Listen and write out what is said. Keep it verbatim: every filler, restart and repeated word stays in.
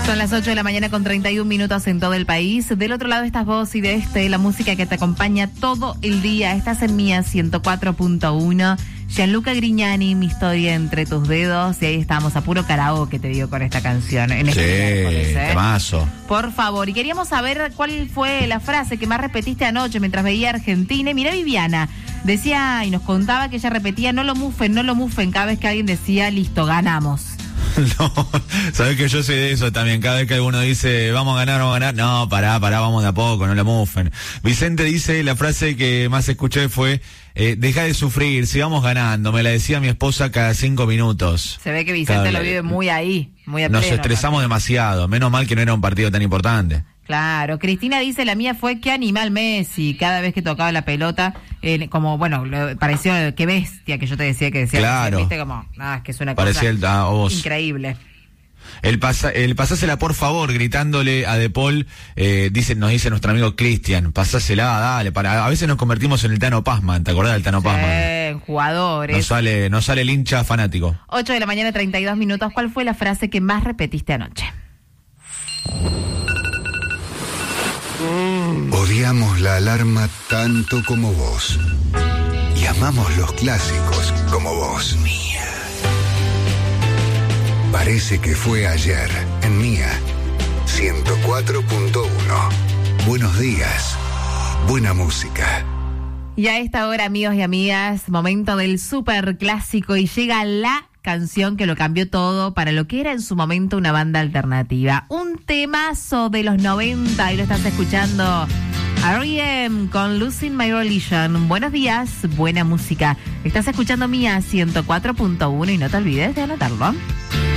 Son las ocho de la mañana con treinta y un minutos en todo el país. Del otro lado estás vos y de este, la música que te acompaña todo el día. Estás en Mía ciento cuatro punto uno. Gianluca Grignani, Mi historia entre tus dedos. Y ahí estamos a puro karaoke, te digo, con esta canción. En este sí, ¿eh? Temazo. Por favor. Y queríamos saber cuál fue la frase que más repetiste anoche mientras veía Argentina. Y mirá, Viviana decía y nos contaba que ella repetía: no lo mufen, no lo mufen, cada vez que alguien decía, listo, ganamos. No, sabes que yo sé de eso también. Cada vez que alguno dice vamos a ganar, vamos a ganar, no, pará, pará, vamos de a poco, no la mufen. Vicente dice, la frase que más escuché fue eh, deja de sufrir, sigamos ganando. Me la decía mi esposa cada cinco minutos. Se ve que Vicente claro, lo vive muy ahí, muy a Nos pleno, estresamos también. demasiado, menos mal que no era un partido tan importante. Claro, Cristina dice, la mía fue qué animal Messi, cada vez que tocaba la pelota, eh, como, bueno, le pareció qué bestia que yo te decía que decía, claro. Messi, viste, como, nada, es que es una parecía cosa el, ah, vos. increíble. El, pasa, el pasásela por favor, gritándole a De Paul, eh, dice, nos dice nuestro amigo Cristian, pasásela, dale, para, a veces nos convertimos en el Tano Pazman, ¿te acordás del Tano Sí, Pazman? jugadores. Nos sale, nos sale el hincha fanático. ocho de la mañana, treinta y dos minutos, ¿cuál fue la frase que más repetiste anoche? Odiamos la alarma tanto como vos. Y amamos los clásicos como vos. Mía. Parece que fue ayer en Mía ciento cuatro punto uno. Buenos días. Buena música. Y a esta hora, amigos y amigas, momento del super clásico y llega la canción que lo cambió todo para lo que era en su momento una banda alternativa. Un temazo de los noventa y lo estás escuchando. R E M con Losing My Religion. Buenos días, buena música. Estás escuchando Mía ciento cuatro punto uno y no te olvides de anotarlo.